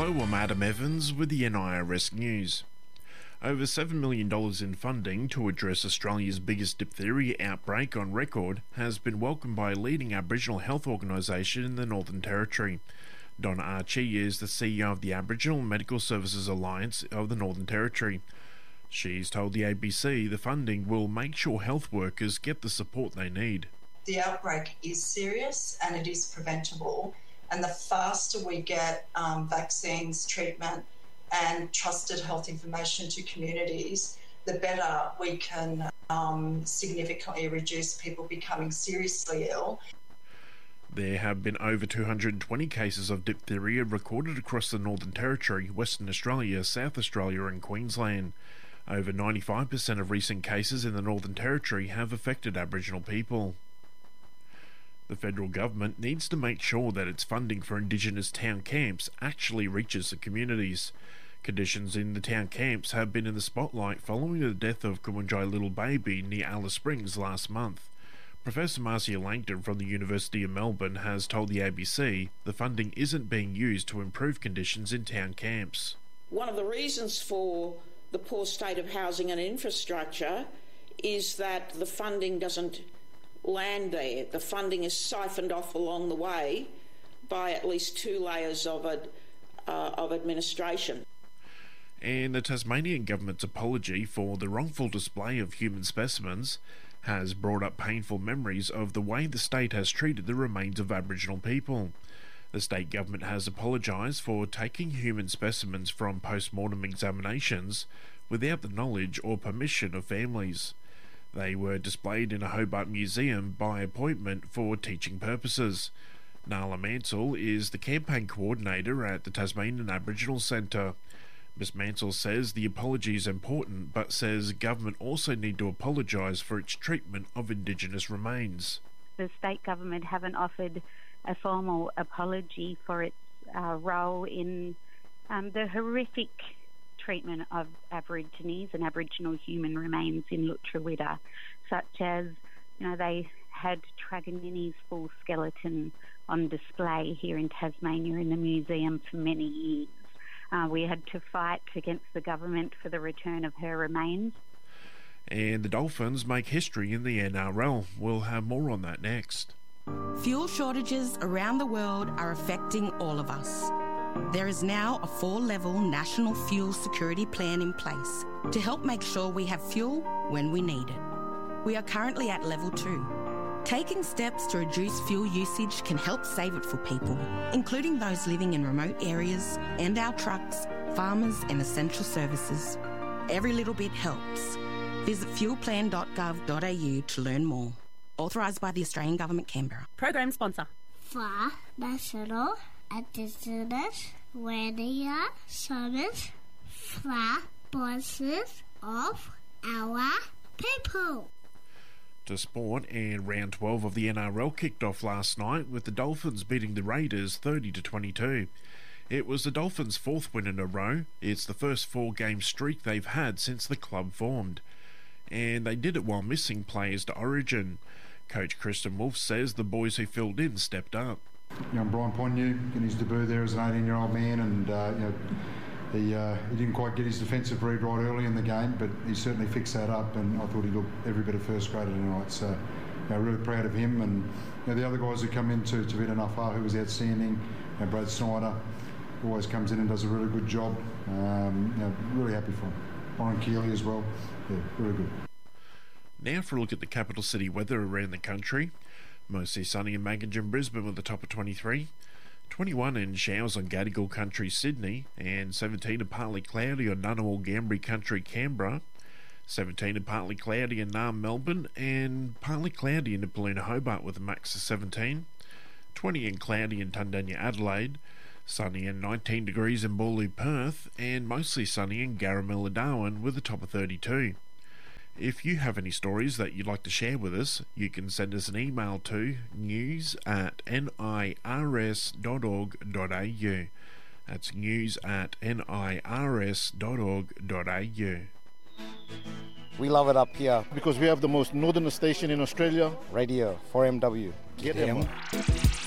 Hello, I'm Adam Evans with the NIRS News. Over $7 million in funding to address Australia's biggest diphtheria outbreak on record has been welcomed by a leading Aboriginal health organisation in the Northern Territory. Donna Archie is the CEO of the Aboriginal Medical Services Alliance of the Northern Territory. She's told the ABC the funding will make sure health workers get the support they need. The outbreak is serious and it is preventable. And the faster we get vaccines, treatment and trusted health information to communities, the better we can significantly reduce people becoming seriously ill. There have been over 220 cases of diphtheria recorded across the Northern Territory, Western Australia, South Australia and Queensland. Over 95% of recent cases in the Northern Territory have affected Aboriginal people. The federal government needs to make sure that its funding for Indigenous town camps actually reaches the communities. Conditions in the town camps have been in the spotlight following the death of Kumunjai Little Baby near Alice Springs last month. Professor Marcia Langton from the University of Melbourne has told the ABC the funding isn't being used to improve conditions in town camps. One of the reasons for the poor state of housing and infrastructure is that the funding doesn't land there. The funding is siphoned off along the way by at least two layers of administration. And the Tasmanian government's apology for the wrongful display of human specimens has brought up painful memories of the way the state has treated the remains of Aboriginal people. The state government has apologised for taking human specimens from post-mortem examinations without the knowledge or permission of families. They were displayed in a Hobart museum by appointment for teaching purposes. Nala Mansell is the campaign coordinator at the Tasmanian Aboriginal Centre. Ms Mansell says the apology is important, but says government also need to apologise for its treatment of Indigenous remains. The state government haven't offered a formal apology for its role in the horrific treatment of Aborigines and Aboriginal human remains in Lutruwita, such as, they had Truganini's full skeleton on display here in Tasmania in the museum for many years. We had to fight against the government for the return of her remains. And the Dolphins make history in the NRL. We'll have more on that next. Fuel shortages around the world are affecting all of us. There is now a 4-level national fuel security plan in place to help make sure we have fuel when we need it. We are currently at level 2. Taking steps to reduce fuel usage can help save it for people, including those living in remote areas and our trucks, farmers and essential services. Every little bit helps. Visit fuelplan.gov.au to learn more. Authorised by the Australian Government, Canberra. Program sponsor. For National Indigenous Radio Service for voices of our people. To sport, and round 12 of the NRL kicked off last night with the Dolphins beating the Raiders 30-22. It was the Dolphins' 4th win in a row. It's the first 4-game streak they've had since the club formed. And they did it while missing players to Origin. Coach Kristen Wolfe says the boys who filled in stepped up. Brian Ponyu getting his debut there as an 18-year-old man, and he didn't quite get his defensive read right early in the game, but he certainly fixed that up, and I thought he looked every bit of first grader tonight. So, really proud of him, and the other guys who come in to Vita Nafar, who was outstanding. Brad Snyder always comes in and does a really good job. Really happy for him. Warren Keeley as well. Yeah, really good. Now for a look at the capital city weather around the country. Mostly sunny in Magogin, Brisbane with a top of 23. 21 in showers on Gadigal Country, Sydney, and 17 and partly cloudy on Ngunnawal, Ngambri Country, Canberra. 17 and partly cloudy in Naarm, Melbourne, and partly cloudy in Nipaluna, Hobart with a max of 17. 20 and cloudy in Tundanya, Adelaide. Sunny and 19 degrees in Bawley, Perth, and mostly sunny in Garamilla, Darwin with a top of 32. If you have any stories that you'd like to share with us, you can send us an email to news@nirs.org.au. That's news@nirs.org.au. We love it up here because we have the most northern station in Australia. Radio 4MW. Get them.